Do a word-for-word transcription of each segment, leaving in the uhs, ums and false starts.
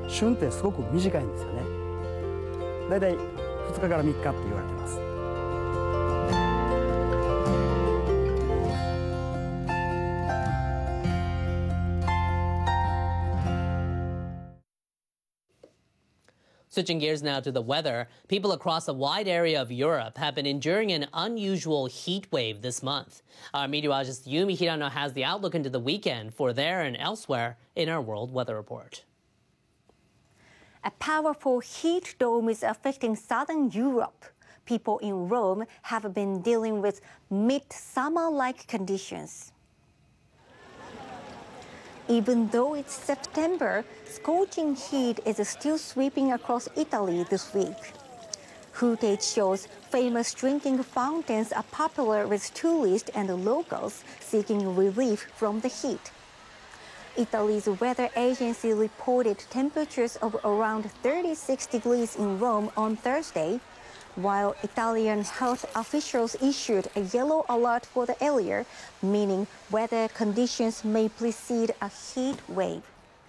旬ってすごく短いんですよね。だいたいふつかからみっかって言われてます。 Switching gears now to the weather, people across a wide area of Europe have been enduring an unusual heat wave this month. Our meteorologist Yumi Hirano has the outlook into the weekend for there and elsewhere in our World Weather Report. A powerful heat dome is affecting southern Europe. People in Rome have been dealing with midsummer-like conditions. Even though it's September, scorching heat is still sweeping across Italy this week. Footage shows famous drinking fountains are popular with tourists and locals seeking relief from the heat. Italy's weather agency reported temperatures of around thirty-six degrees in Rome on Thursday, while Italian health officials issued a yellow alert for the area, meaning weather conditions may precede a heat wave.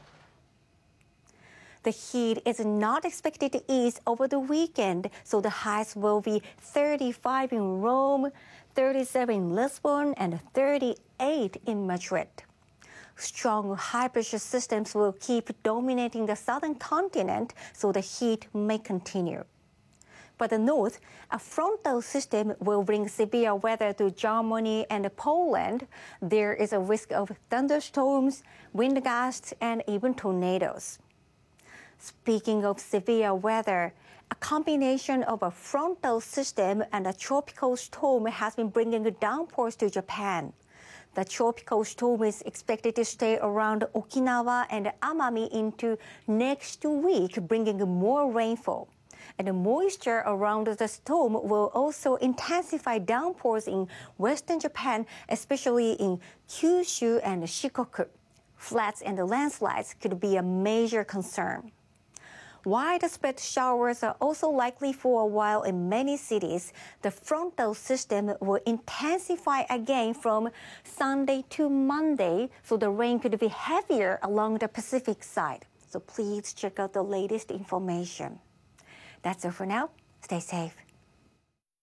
The heat is not expected to ease over the weekend, so the highs will be thirty-five in Rome, thirty-seven in Lisbon, and thirty-eight in Madrid. Strong high-pressure systems will keep dominating the southern continent, so the heat may continue. For the north, a frontal system will bring severe weather to Germany and Poland. There is a risk of thunderstorms, wind gusts, and even tornadoes. Speaking of severe weather, a combination of a frontal system and a tropical storm has been bringing downpours to Japan. The tropical storm is expected to stay around Okinawa and Amami into next week, bringing more rainfall. And the moisture around the storm will also intensify downpours in western Japan, especially in Kyushu and Shikoku. Floods and landslides could be a major concern. Widespread showers are also likely for a while in many cities. The frontal system will intensify again from Sunday to Monday, so the rain could be heavier along the Pacific side. So please check out the latest information. That's all for now. Stay safe.